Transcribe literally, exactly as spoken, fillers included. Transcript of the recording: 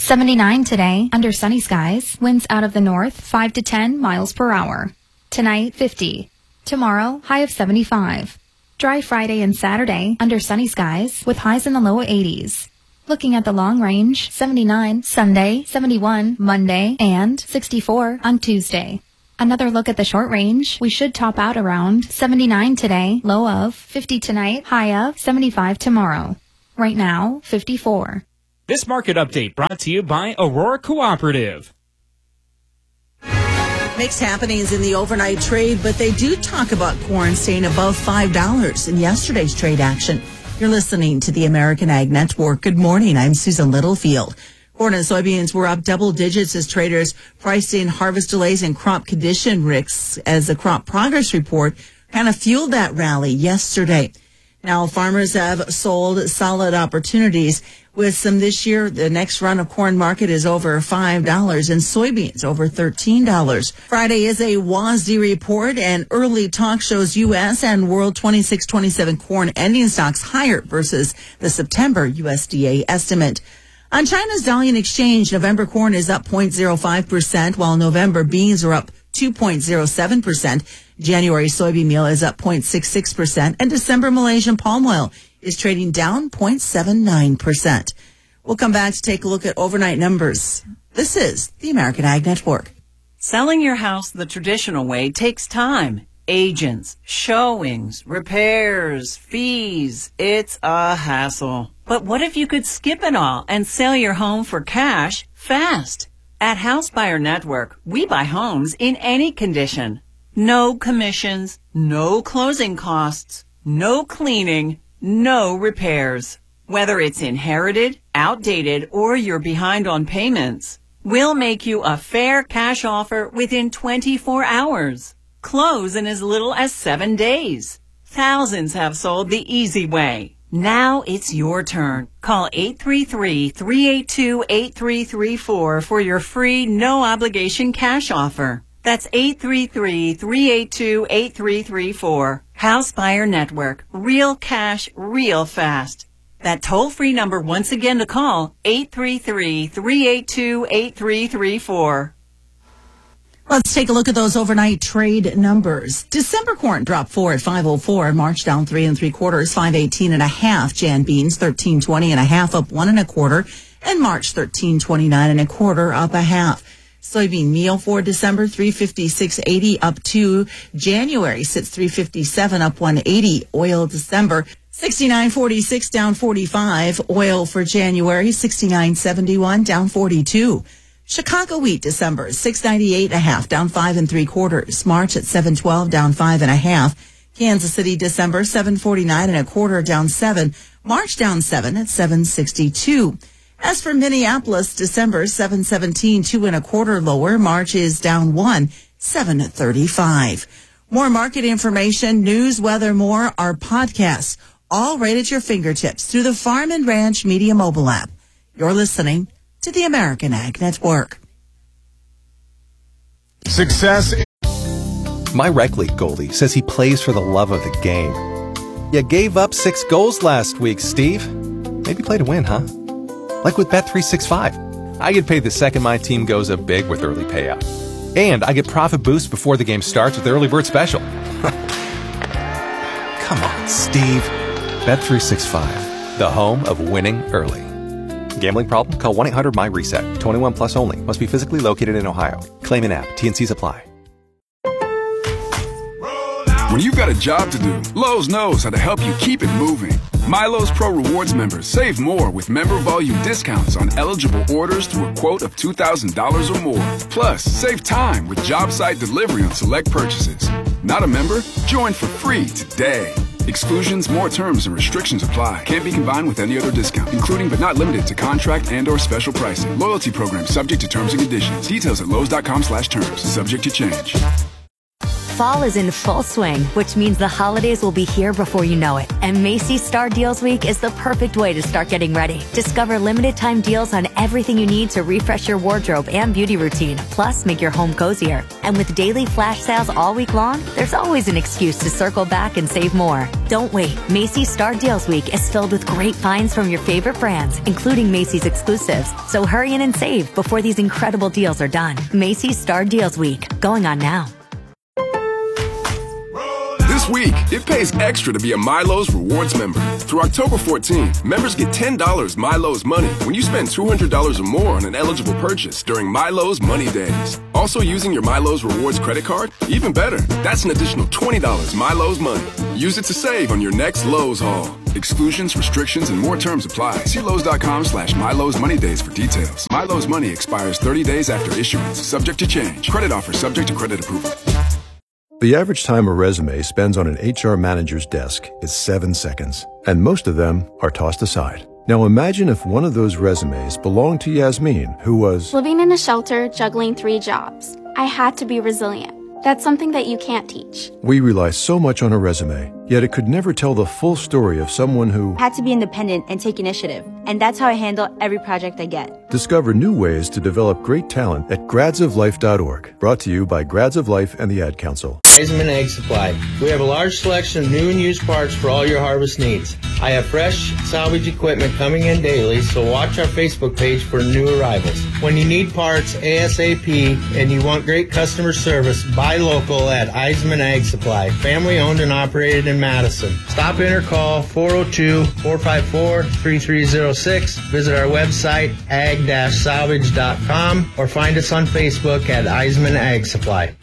seventy-nine today, under sunny skies. Winds out of the north, five to ten miles per hour. Tonight, fifty. Tomorrow, high of seventy-five. Dry Friday and Saturday, under sunny skies, with highs in the low eighties. Looking at the long range, seventy-nine Sunday, seventy-one Monday, and sixty-four on Tuesday. Another look at the short range, we should top out around seventy-nine today, low of fifty tonight, high of seventy-five tomorrow. Right now, fifty-four. This market update brought to you by Aurora Cooperative. Mixed happenings in the overnight trade, but they do talk about corn staying above five dollars in yesterday's trade action. You're listening to the American Ag Network. Good morning. I'm Susan Littlefield. Corn and soybeans were up double digits as traders priced in harvest delays and crop condition risks as the crop progress report kind of fueled that rally yesterday. Now, farmers have sold solid opportunities with some this year. The next run of corn market is over five dollars and soybeans over thirteen dollars. Friday is a W A S D report, and early talk shows U S and world twenty-six twenty-seven corn ending stocks higher versus the September U S D A estimate. On China's Dalian Exchange, November corn is up zero point zero five percent, while November beans are up two point zero seven percent. January soybean meal is up zero point six six percent, and December Malaysian palm oil is trading down zero point seven nine percent. We'll come back to take a look at overnight numbers. This is the American Ag Network. Selling your house the traditional way takes time. Agents, showings, repairs, fees. It's a hassle. But what if you could skip it all and sell your home for cash fast? At House Buyer Network, we buy homes in any condition. No commissions, no closing costs, no cleaning, no repairs. Whether it's inherited, outdated, or you're behind on payments, we'll make you a fair cash offer within twenty-four hours. Close in as little as seven days. Thousands have sold the easy way. Now it's your turn. Call eight three three, three eight two, eight three three four for your free, no-obligation cash offer. That's eight three three, three eight two, eight three three four. House Buyer Network. Real cash, real fast. That toll-free number once again to call, eight three three, three eight two, eight three three four. Let's take a look at those overnight trade numbers. December corn dropped four at five oh four. March down three and three quarters, five eighteen and a half. Jan beans thirteen twenty and a half, up one and a quarter. And March thirteen twenty-nine and a quarter, up a half. Soybean meal for December three fifty-six eighty, up two. January sits three fifty-seven, up one eighty. Oil December sixty-nine forty-six, down forty-five. Oil for January sixty-nine seventy-one, down forty-two. Chicago wheat December six ninety-eight and a half, down five and three quarters. March at seven twelve, down five and a half. Kansas City December seven forty-nine and a quarter, down seven. March down seven at seven sixty-two. As for Minneapolis December seven seventeen, two and a quarter lower. March is down one, seven thirty-five. More market information, news, weather, more, our podcasts, all right at your fingertips through the Farm and Ranch Media mobile app. You're listening to the American Ag Network. Success. My rec league goalie says he plays for the love of the game. You gave up six goals last week, Steve. Maybe play to win, huh? Like with Bet three sixty-five. I get paid the second my team goes up big with early payout. And I get profit boost before the game starts with the early bird special. Come on, Steve. Bet three sixty-five, the home of winning early. Gambling problem? Call one eight hundred my reset. twenty-one plus only. Must be physically located in Ohio. Claim in app. T and C's apply. When you've got a job to do, Lowe's knows how to help you keep it moving. MyLowe's Pro Rewards members save more with member volume discounts on eligible orders through a quote of two thousand dollars or more. Plus, save time with job site delivery on select purchases. Not a member? Join for free today. Exclusions, more terms, and restrictions apply. Can't be combined with any other discount, including but not limited to contract and or special pricing. Loyalty program subject to terms and conditions. Details at Lowe's dot com slash terms. Subject to change. Fall is in full swing, which means the holidays will be here before you know it. And Macy's Star Deals Week is the perfect way to start getting ready. Discover limited time deals on everything you need to refresh your wardrobe and beauty routine, plus make your home cozier. And with daily flash sales all week long, there's always an excuse to circle back and save more. Don't wait. Macy's Star Deals Week is filled with great finds from your favorite brands, including Macy's exclusives. So hurry in and save before these incredible deals are done. Macy's Star Deals Week, going on now. This week, it pays extra to be a Milo's Rewards member. Through October fourteenth, members get ten dollars Milo's Money when you spend two hundred dollars or more on an eligible purchase during Milo's Money Days. Also using your Milo's Rewards credit card? Even better, that's an additional twenty dollars Milo's Money. Use it to save on your next Lowe's haul. Exclusions, restrictions, and more terms apply. See Lowe's.com slash Milo's Money Days for details. Milo's Money expires thirty days after issuance, subject to change. Credit offer subject to credit approval. The average time a resume spends on an H R manager's desk is seven seconds, and most of them are tossed aside. Now imagine if one of those resumes belonged to Yasmin, who was living in a shelter, juggling three jobs. I had to be resilient. That's something that you can't teach. We rely so much on a resume, yet it could never tell the full story of someone who had to be independent and take initiative. And that's how I handle every project I get. Discover new ways to develop great talent at grads of life dot org. Brought to you by Grads of Life and the Ad Council. Eisman Egg Supply. We have a large selection of new and used parts for all your harvest needs. I have fresh salvage equipment coming in daily, so watch our Facebook page for new arrivals. When you need parts ASAP and you want great customer service, buy local at Eisman Egg Supply. Family owned and operated in Madison. Stop in or call four oh two, four five four, three three oh six. Visit our website ag dash salvage dot com or find us on Facebook at Eisman Ag Supply.